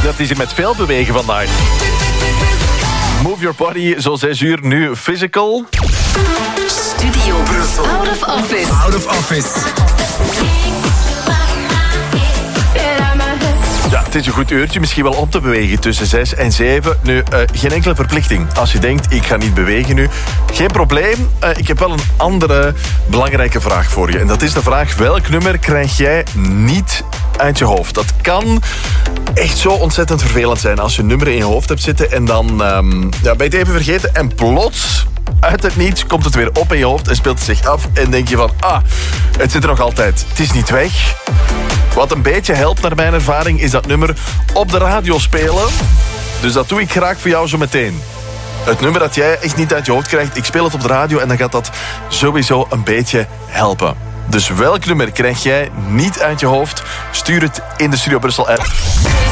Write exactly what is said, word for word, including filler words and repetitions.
Dat is hier met veel bewegen vandaag. Move your body, zo zes uur, nu physical. Studio Brussel. Out of office. Out of office. Ja, het is een goed uurtje, misschien wel om te bewegen tussen zes en zeven. Nu, uh, geen enkele verplichting. Als je denkt, ik ga niet bewegen nu, geen probleem. Uh, ik heb wel een andere belangrijke vraag voor je. En dat is de vraag, welk nummer krijg jij niet uit je hoofd? Dat kan echt zo ontzettend vervelend zijn als je een nummer in je hoofd hebt zitten en dan um, ja, ben je het even vergeten en plots, uit het niets, komt het weer op in je hoofd en speelt het zich af en denk je van, ah, het zit er nog altijd. Het is niet weg. Wat een beetje helpt naar mijn ervaring is dat nummer op de radio spelen. Dus dat doe ik graag voor jou zo meteen. Het nummer dat jij echt niet uit je hoofd krijgt, ik speel het op de radio en dan gaat dat sowieso een beetje helpen. Dus welk nummer krijg jij niet uit je hoofd? Stuur het in de Studio Brussel app.